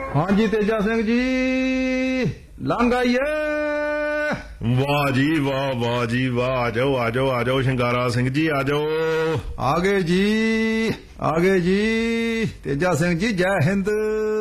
हाँ जी तेजा सिंह जी लंघ आइए। वाह जी वाह, वाह जी वाह। आ जाओ आ जाओ आ जाओ शंगारा सिंह जी, आ जाओ। आगे जी तेजा सिंह जी जय हिंद।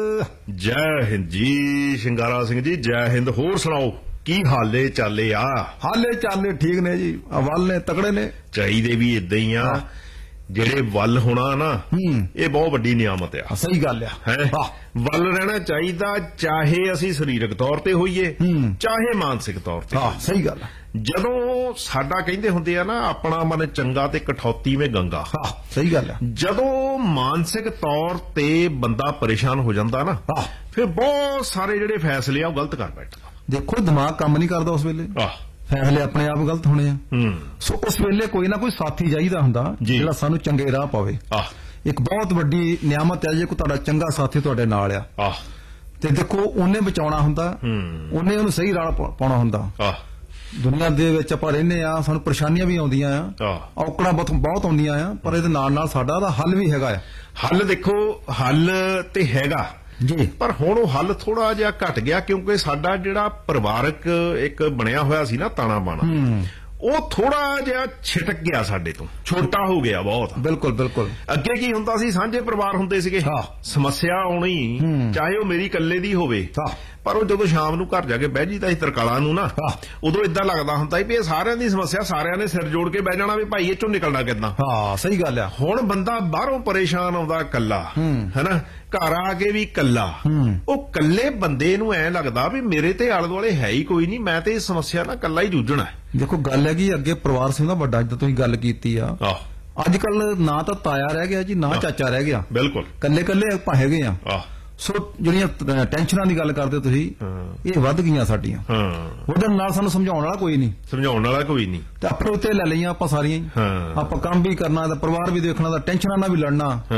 जय हिंद जी शंगारा सिंह जी, जय हिंद। होर सुनाओ की हाले चाले आ? हाले चाले ठीक ने जी, वल ने तकड़े ने, चाहिए भी इदा ही आ। ਜਿਹੜੇ ਵੱਲ ਹੋਣਾ ਨਾ ਇਹ ਬਹੁਤ ਵੱਡੀ ਨਿਆਮਤ ਆ। ਸਹੀ ਗੱਲ ਆ ਹੈ। ਵੱਲ ਰਹਿਣਾ ਚਾਹੀਦਾ, ਚਾਹੇ ਅਸੀਂ ਸਰੀਰਕ ਤੌਰ ਤੇ ਹੋਈਏ ਚਾਹੇ ਮਾਨਸਿਕ ਤੌਰ ਤੇ। ਸਹੀ ਗੱਲ ਆ। ਜਦੋਂ ਸਾਡਾ ਕਹਿੰਦੇ ਹੁੰਦੇ ਆ ਨਾ ਆਪਣਾ ਮਨ ਚੰਗਾ ਤੇ ਕਠੌਤੀ ਵਿੱਚ ਗੰਗਾ। ਸਹੀ ਗੱਲ ਆ। ਜਦੋਂ ਮਾਨਸਿਕ ਤੌਰ ਤੇ ਬੰਦਾ ਪਰੇਸ਼ਾਨ ਹੋ ਜਾਂਦਾ ਨਾ ਫਿਰ ਬਹੁਤ ਸਾਰੇ ਜਿਹੜੇ ਫੈਸਲੇ ਆ ਉਹ ਗਲਤ ਕਰ ਬੈਠਦਾ। ਦੇਖੋ ਦਿਮਾਗ ਕੰਮ ਨਹੀਂ ਕਰਦਾ ਉਸ ਵੇਲੇ, ਫੈਸਲੇ ਆਪਣੇ ਆਪ ਗਲਤ ਹੋਣੇ ਆ। ਸੋ ਉਸ ਵੇਲੇ ਕੋਈ ਨਾ ਕੋਈ ਸਾਥੀ ਚਾਹੀਦਾ ਹੁੰਦਾ ਜਿਹੜਾ ਸਾਨੂੰ ਚੰਗੇ ਰਾਹ ਪਾਵੇ। ਇੱਕ ਬਹੁਤ ਵੱਡੀ ਨਿਆਮਤ ਹੈ ਜੇ ਕੋਈ ਤੁਹਾਡਾ ਚੰਗਾ ਸਾਥੀ ਤੁਹਾਡੇ ਨਾਲ ਆ ਤੇ ਦੇਖੋ ਉਹਨੇ ਬਚਾਉਣਾ ਹੁੰਦਾ, ਉਹਨੇ ਉਹਨੂੰ ਸਹੀ ਰਾਹ ਪਾਉਣਾ ਹੁੰਦਾ। ਦੁਨੀਆ ਦੇ ਵਿੱਚ ਆਪਾਂ ਰਹਿੰਦੇ ਆ, ਸਾਨੂੰ ਪਰੇਸ਼ਾਨੀਆਂ ਵੀ ਆਉਂਦੀਆਂ ਆ, ਔਕੜਾਂ ਬਹੁਤ ਆਉਂਦੀਆਂ ਆ, ਪਰ ਇਹਦੇ ਨਾਲ ਨਾਲ ਸਾਡਾ ਉਹਦਾ ਹੱਲ ਵੀ ਹੈਗਾ ਆ। ਹੱਲ ਦੇਖੋ ਹੱਲ ਤੇ ਹੈਗਾ ਜੀ, ਪਰ ਹੁਣ ਉਹ ਹੱਲ ਥੋੜਾ ਜਿਹਾ ਘਟ ਗਿਆ ਕਿਉਂਕਿ ਸਾਡਾ ਜਿਹੜਾ ਪਰਿਵਾਰਕ ਇੱਕ ਬਣਿਆ ਹੋਇਆ ਸੀ ਨਾ ਤਾਣਾ ਬਾਣਾ ਉਹ ਥੋੜਾ ਜਿਹਾ ਛਿਟਕ ਗਿਆ, ਸਾਡੇ ਤੋਂ ਛੋਟਾ ਹੋ ਗਿਆ ਬਹੁਤ। ਬਿਲਕੁਲ ਬਿਲਕੁਲ। ਅੱਗੇ ਕੀ ਹੁੰਦਾ ਸੀ, ਸਾਂਝੇ ਪਰਿਵਾਰ ਹੁੰਦੇ ਸੀਗੇ, ਸਮੱਸਿਆ ਆਉਣੀ ਚਾਹੇ ਉਹ ਮੇਰੀ ਇਕੱਲੇ ਦੀ ਹੋਵੇ, ਪਰ ਉਹ ਜਦੋਂ ਸ਼ਾਮ ਨੂੰ ਘਰ ਜਾ ਕੇ ਬਹਿ ਜੀਦਾ ਸੀ ਤਰਕਾਲਾਂ ਨੂੰ ਨਾ, ਉਦੋਂ ਇਦਾਂ ਲੱਗਦਾ ਹੁੰਦਾ ਵੀ ਇਹ ਸਾਰਿਆਂ ਦੀ ਸਮੱਸਿਆ ਸਾਰਿਆਂ ਨੇ ਸਿਰ ਜੋੜ ਕੇ ਬਹਿ ਜਾਣਾ ਵੀ ਭਾਈ ਇਹ ਚੋਂ ਨਿਕਲਣਾ ਕਿੱਦਾਂ। ਸਹੀ ਗੱਲ ਆ। ਹੁਣ ਬੰਦਾ ਬਾਹਰੋਂ ਪਰੇਸ਼ਾਨ ਆਉਂਦਾ ਕੱਲਾ, ਹੈਨਾ, ਘਰ ਆ ਕੇ ਵੀ ਕੱਲਾ। ਉਹ ਕੱਲੇ ਬੰਦੇ ਨੂੰ ਐਂ ਲੱਗਦਾ ਵੀ ਮੇਰੇ ਤੇ ਆਲੇ ਦੁਆਲੇ ਹੈ ਹੀ ਕੋਈ ਨਹੀਂ, ਮੈਂ ਤੇ ਇਸ ਸਮੱਸਿਆ ਨਾਲ ਕੱਲਾ ਹੀ ਜੂਝਣਾ। ਦੇਖੋ ਗੱਲ ਹੈਗੀ ਅੱਗੇ ਪਰਿਵਾਰ ਸੀ ਨਾ ਵੱਡਾ, ਜਿੱਦਾਂ ਤੁਸੀਂ ਗੱਲ ਕੀਤੀ ਆ, ਅੱਜ ਕੱਲ ਨਾ ਤਾਂ ਤਾਇਆ ਰਹਿ ਗਿਆ ਜੀ ਨਾ ਚਾਚਾ ਰਹਿ ਗਿਆ, ਬਿਲਕੁਲ ਕੱਲੇ ਕੱਲੇ ਆਪਾਂ ਹੈਗੇ ਆ। ਸੋ ਜਿਹੜੀਆਂ ਟੈਨਸ਼ਨਾਂ ਦੀ ਗੱਲ ਕਰਦੇ ਤੁਸੀਂ, ਇਹ ਵੱਧ ਗਈਆਂ ਸਾਡੀਆਂ। ਉਹਦੇ ਨਾਲ ਸਾਨੂੰ ਸਮਝਾਉਣ ਵਾਲਾ ਕੋਈ ਨਹੀਂ ਤੇ ਆਪਣੇ ਉੱਤੇ ਲੈ ਲਈਆਂ ਆਪਾਂ ਸਾਰੀਆਂ ਹੀ। ਆਪਾਂ ਕੰਮ ਵੀ ਕਰਨਾ, ਪਰਿਵਾਰ ਵੀ ਦੇਖਣਾ, ਟੈਨਸ਼ਨਾਂ ਨਾਲ ਵੀ ਲੜਨਾ।